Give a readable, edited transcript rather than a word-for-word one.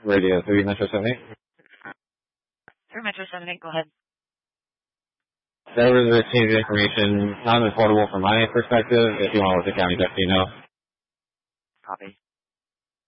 Radio 3 Metro 78. Through Metro 78, go ahead. That was a change of information, not as affordable from my perspective. If you want to look at county, just so you know. Copy.